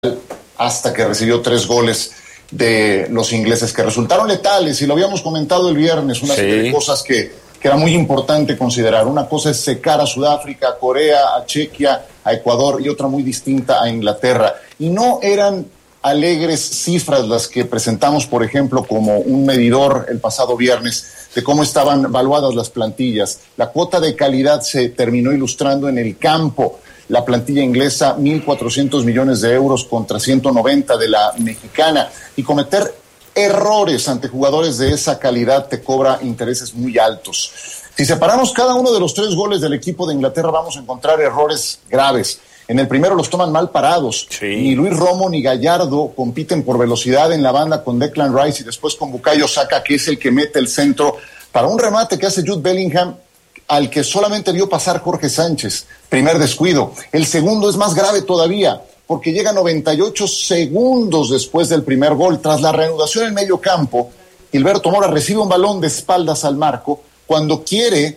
hasta que recibió 3 goles de los ingleses que resultaron letales, y lo habíamos comentado el viernes, una serie de cosas que era muy importante considerar. Una cosa es secar a Sudáfrica, a Corea, a Chequia, a Ecuador, y otra muy distinta a Inglaterra. Y no eran alegres cifras las que presentamos, por ejemplo, como un medidor el pasado viernes de cómo estaban valuadas las plantillas. La cuota de calidad se terminó ilustrando en el campo. La plantilla inglesa, 1.400 millones de euros contra 190 de la mexicana. Y cometer errores ante jugadores de esa calidad te cobra intereses muy altos. Si separamos cada uno de los 3 goles del equipo de Inglaterra, vamos a encontrar errores graves. En el primero los toman mal parados. Ni Luis Romo ni Gallardo compiten por velocidad en la banda con Declan Rice y después con Bukayo Saka, que es el que mete el centro para un remate que hace Jude Bellingham, al que solamente vio pasar Jorge Sánchez. Primer descuido. El segundo es más grave todavía, porque llega 98 segundos después del primer gol. Tras la reanudación en medio campo, Gilberto Mora recibe un balón de espaldas al marco. Cuando quiere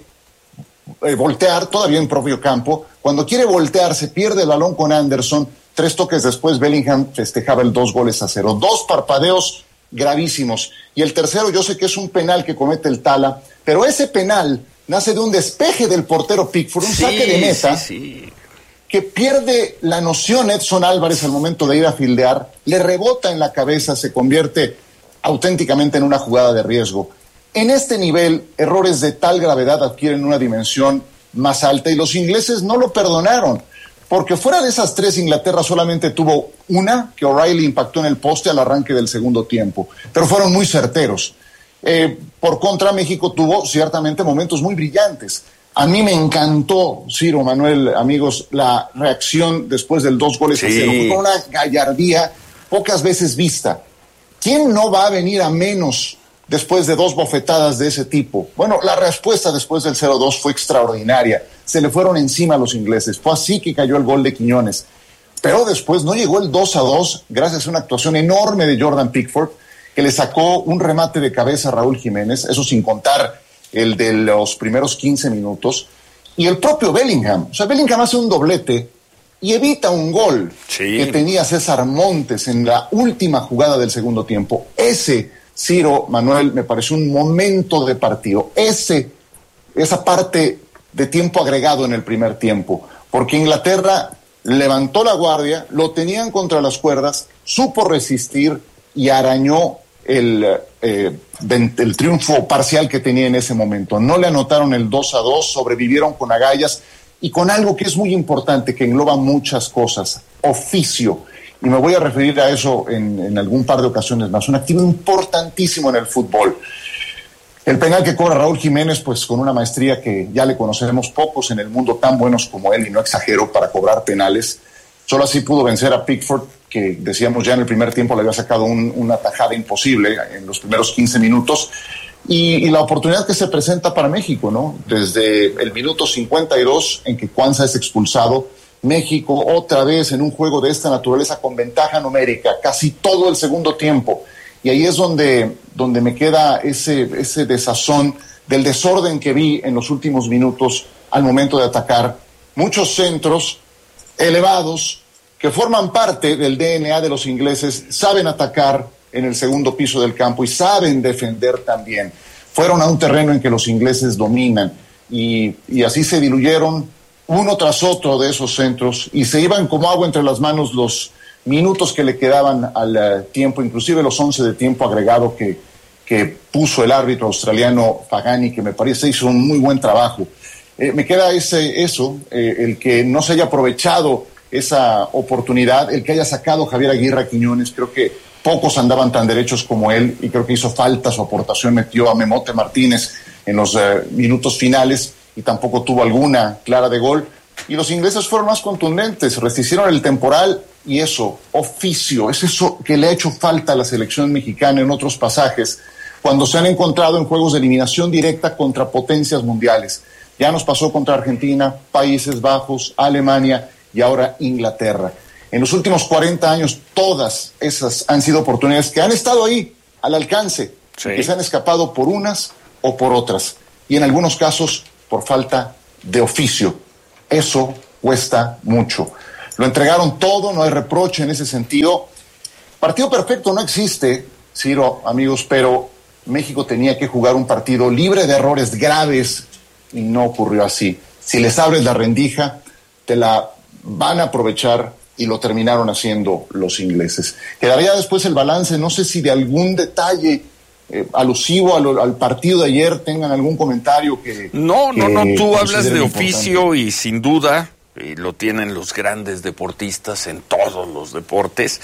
voltear, todavía en propio campo, cuando quiere voltear, se pierde el balón con Anderson. 3 toques después, Bellingham festejaba el 2-0. 2 parpadeos gravísimos. Y el tercero, yo sé que es un penal que comete el Tala, pero ese penal nace de un despeje del portero Pickford, un saque de meta, que pierde la noción Edson Álvarez al momento de ir a fildear, le rebota en la cabeza, se convierte auténticamente en una jugada de riesgo. En este nivel, errores de tal gravedad adquieren una dimensión más alta, y los ingleses no lo perdonaron, porque fuera de esas 3, Inglaterra solamente tuvo una, que O'Reilly impactó en el poste al arranque del segundo tiempo, pero fueron muy certeros. Por contra, México tuvo ciertamente momentos muy brillantes. A mí me encantó, Ciro, Manuel, amigos, la reacción después del 2-0. Fue con una gallardía pocas veces vista. ¿Quién no va a venir a menos después de 2 bofetadas de ese tipo? Bueno, la respuesta después del 0-2 fue extraordinaria. Se le fueron encima a los ingleses. Fue así que cayó el gol de Quiñones. Pero después no llegó el 2-2 gracias a una actuación enorme de Jordan Pickford, que le sacó un remate de cabeza a Raúl Jiménez, eso sin contar el de los primeros 15 minutos, y el propio Bellingham. O sea, Bellingham hace un doblete y evita un gol que tenía César Montes en la última jugada del segundo tiempo. Ese, Ciro, Manuel, me pareció un momento de partido. Esa parte de tiempo agregado en el primer tiempo, porque Inglaterra levantó la guardia, lo tenían contra las cuerdas, supo resistir y arañó el triunfo parcial que tenía en ese momento. No le anotaron el 2-2, sobrevivieron con agallas y con algo que es muy importante, que engloba muchas cosas: oficio. Y me voy a referir a eso en algún par de ocasiones más. Un activo importantísimo en el fútbol. El penal que cobra Raúl Jiménez, pues con una maestría que ya le conocemos, pocos en el mundo tan buenos como él, y no exagero, para cobrar penales. Solo así pudo vencer a Pickford, que decíamos ya en el primer tiempo le había sacado una tajada imposible en los primeros 15 minutos, y la oportunidad que se presenta para México, ¿no? Desde el minuto 52 en que Cuanza es expulsado, México otra vez en un juego de esta naturaleza con ventaja numérica, casi todo el segundo tiempo, y ahí es donde me queda ese desazón del desorden que vi en los últimos minutos al momento de atacar. Muchos centros elevados que forman parte del DNA de los ingleses, saben atacar en el segundo piso del campo y saben defender también. Fueron a un terreno en que los ingleses dominan, y así se diluyeron uno tras otro de esos centros y se iban como agua entre las manos los minutos que le quedaban al tiempo, inclusive los 11 de tiempo agregado que puso el árbitro australiano Fagani, que me parece hizo un muy buen trabajo. Me queda el que no se haya aprovechado esa oportunidad, el que haya sacado Javier Aguirre a Quiñones. Creo que pocos andaban tan derechos como él, y creo que hizo falta su aportación. Metió a Memote Martínez en los minutos finales y tampoco tuvo alguna clara de gol. Y los ingleses fueron más contundentes, resistieron el temporal, y oficio, es eso que le ha hecho falta a la selección mexicana en otros pasajes, cuando se han encontrado en juegos de eliminación directa contra potencias mundiales. Ya nos pasó contra Argentina, Países Bajos, Alemania y ahora Inglaterra. En los últimos 40 años, todas esas han sido oportunidades que han estado ahí, al alcance, que se han escapado por unas o por otras, y en algunos casos por falta de oficio. Eso cuesta mucho. Lo entregaron todo, no hay reproche en ese sentido. Partido perfecto no existe, Ciro, amigos, pero México tenía que jugar un partido libre de errores graves y no ocurrió así. Si les abres la rendija, te la van a aprovechar y lo terminaron haciendo los ingleses. Quedaría después el balance, no sé si de algún detalle alusivo al partido de ayer tengan algún comentario que... No, tú hablas de oficio y sin duda, y lo tienen los grandes deportistas en todos los deportes,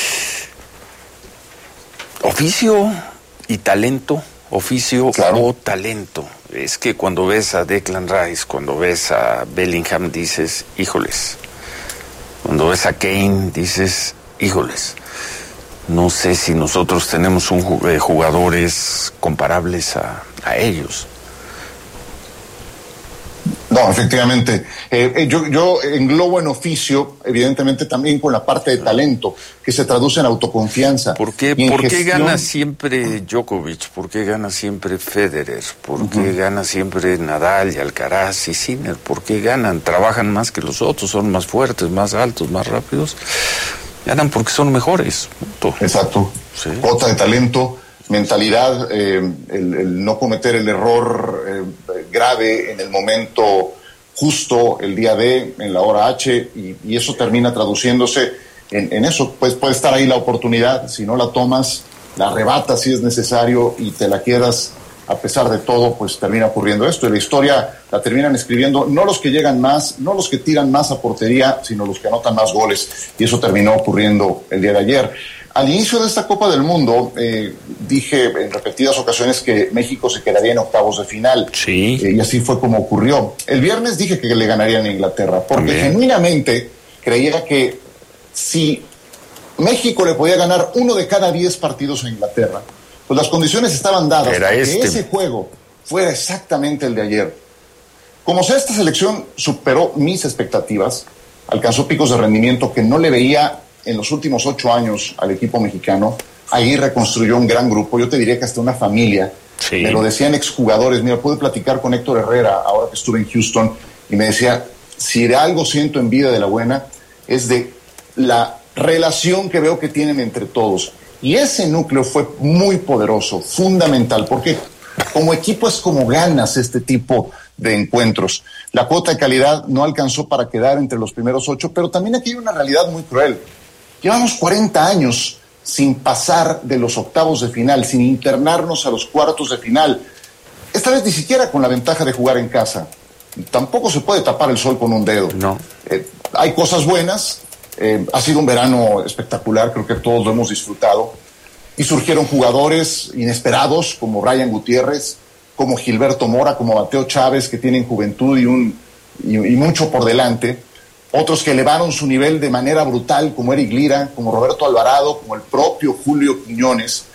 oficio y talento, oficio o talento. Es que cuando ves a Declan Rice, cuando ves a Bellingham, dices, híjoles. Cuando ves a Kane, dices, híjoles. No sé si nosotros tenemos jugadores comparables a ellos. No, efectivamente. Yo englobo en oficio, evidentemente también con la parte de talento, que se traduce en autoconfianza. ¿Por qué gana siempre Djokovic? ¿Por qué gana siempre Federer? ¿Por qué gana siempre Nadal y Alcaraz y Sinner? ¿Por qué ganan? Trabajan más que los otros, son más fuertes, más altos, más rápidos. Ganan porque son mejores. Punto. Exacto. Sí. Cuota de talento, mentalidad, el no cometer el error grave en el momento justo, el día D, en la hora H, y eso termina traduciéndose en eso. Pues puede estar ahí la oportunidad, si no la tomas, la arrebatas si es necesario y te la quedas. A pesar de todo, pues termina ocurriendo esto. Y la historia la terminan escribiendo no los que llegan más, no los que tiran más a portería, sino los que anotan más goles. Y eso terminó ocurriendo el día de ayer. Al inicio de esta Copa del Mundo, dije en repetidas ocasiones que México se quedaría en octavos de final. Sí. Y así fue como ocurrió. El viernes dije que le ganarían a Inglaterra, porque genuinamente creía que si México le podía ganar 1 de cada 10 partidos a Inglaterra, pues las condiciones estaban dadas para que ese juego fuera exactamente el de ayer. Como sea, esta selección superó mis expectativas, alcanzó picos de rendimiento que no le veía en los últimos 8 años al equipo mexicano. Ahí reconstruyó un gran grupo, yo te diría que hasta una familia. Sí. Me lo decían exjugadores. Mira, pude platicar con Héctor Herrera ahora que estuve en Houston y me decía, si de algo siento envidia de la buena, es de la relación que veo que tienen entre todos. Y ese núcleo fue muy poderoso, fundamental, porque como equipo es como ganas este tipo de encuentros. La cuota de calidad no alcanzó para quedar entre los primeros 8, pero también aquí hay una realidad muy cruel. Llevamos 40 años sin pasar de los octavos de final, sin internarnos a los cuartos de final. Esta vez ni siquiera con la ventaja de jugar en casa. Tampoco se puede tapar el sol con un dedo. No. Hay cosas buenas. Ha sido un verano espectacular, creo que todos lo hemos disfrutado. Y surgieron jugadores inesperados como Ryan Gutiérrez, como Gilberto Mora, como Mateo Chávez, que tienen juventud y mucho por delante. Otros que elevaron su nivel de manera brutal, como Eric Lira, como Roberto Alvarado, como el propio Julián Quiñones,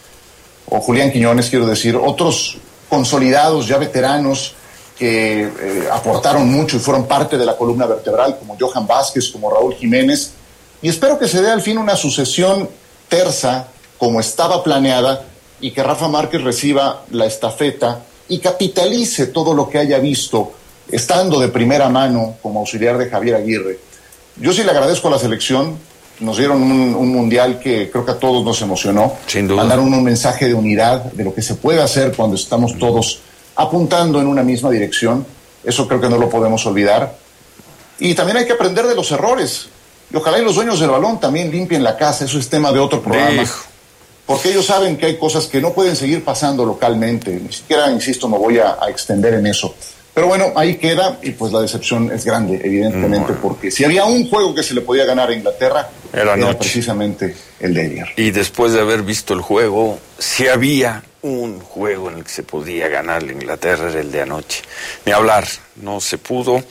quiero decir. Otros consolidados, ya veteranos, que aportaron mucho y fueron parte de la columna vertebral, como Johan Vázquez, como Raúl Jiménez. Y espero que se dé al fin una sucesión tersa, como estaba planeada, y que Rafa Márquez reciba la estafeta y capitalice todo lo que haya visto, estando de primera mano como auxiliar de Javier Aguirre. Yo sí le agradezco a la selección, nos dieron un mundial que creo que a todos nos emocionó. Sin duda. Mandaron un mensaje de unidad, de lo que se puede hacer cuando estamos todos apuntando en una misma dirección. Eso creo que no lo podemos olvidar. Y también hay que aprender de los errores. Y ojalá y los dueños del balón también limpien la casa, eso es tema de otro programa. Porque ellos saben que hay cosas que no pueden seguir pasando localmente. Ni siquiera, insisto, me voy a extender en eso. Pero bueno, ahí queda, y pues la decepción es grande, evidentemente, porque si había un juego que se le podía ganar a Inglaterra, era precisamente el de ayer. Y después de haber visto el juego, si había un juego en el que se podía ganar la Inglaterra, era el de anoche. Ni hablar, no se pudo.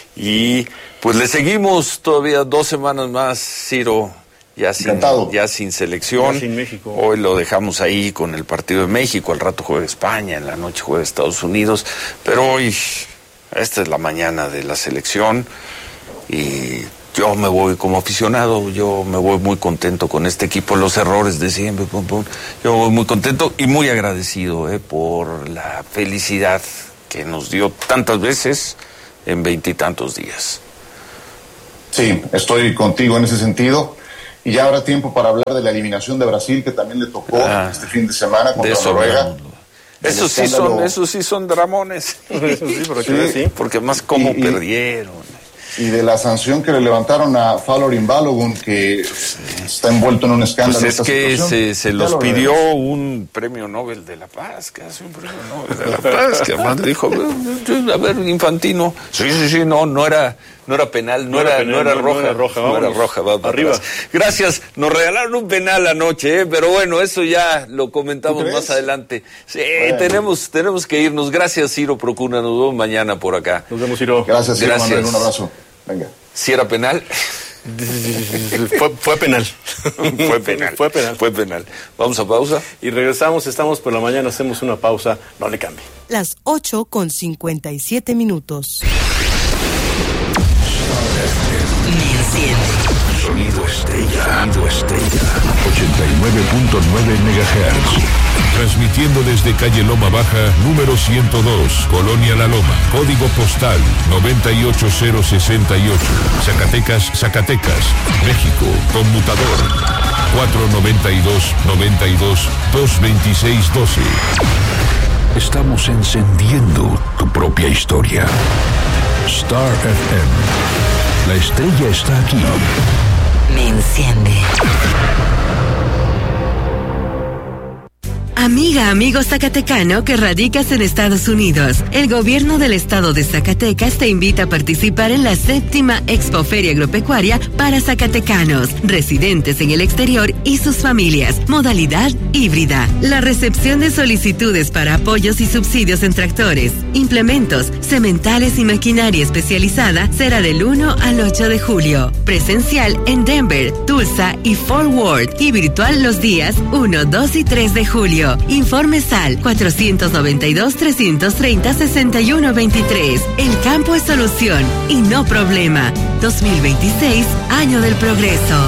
Y pues le seguimos todavía 2 semanas más, Ciro, ya sin selección. Ya sin México. Hoy lo dejamos ahí con el partido de México, al rato juega España, en la noche juega Estados Unidos, pero hoy, esta es la mañana de la selección y yo me voy como aficionado, yo me voy muy contento con este equipo, los errores de siempre, yo voy muy contento y muy agradecido por la felicidad que nos dio tantas veces en 20 y tantos días. Sí, estoy contigo en ese sentido. Y ya habrá tiempo para hablar de la eliminación de Brasil, que también le tocó este fin de semana contra Noruega. Esos sí son dramones. Eso sí, sí. Porque más cómo perdieron. Y de la sanción que le levantaron a Falorin Balogun, que está envuelto en un escándalo. Pues es que se los pidió un premio Nobel de la Paz, que hace un premio Nobel de la Paz, que además dijo, a ver, Infantino, sí, no era penal, no era roja, va para arriba. Atrás. Gracias, nos regalaron un penal anoche, pero bueno, eso ya lo comentamos más adelante. Sí, bueno. tenemos que irnos. Gracias, Ciro Procuna, nos vemos mañana por acá. Nos vemos, Ciro. Gracias, Ciro, Manuel, un abrazo. Venga. ¿Si era penal? Fue penal. Fue penal. Vamos a pausa. Y regresamos, estamos por la mañana, hacemos una pausa, no le cambie. Las 8:57. Sonido Estrella. 89.9 MHz. Transmitiendo desde calle Loma Baja, número 102, Colonia La Loma. Código postal 98068. Zacatecas, México. Conmutador 492-92-22612. Estamos encendiendo tu propia historia. Star FM. La estrella está aquí. Me enciende. Amiga, amigo zacatecano que radicas en Estados Unidos, el gobierno del estado de Zacatecas te invita a participar en la 7ª Expoferia Agropecuaria para zacatecanos, residentes en el exterior y sus familias, modalidad híbrida. La recepción de solicitudes para apoyos y subsidios en tractores, implementos, sementales y maquinaria especializada será del 1 al 8 de julio. Presencial en Denver, Tulsa y Fort Worth y virtual los días 1, 2 y 3 de julio. Informes al 492-330-6123. El campo es solución y no problema. 2026, año del progreso.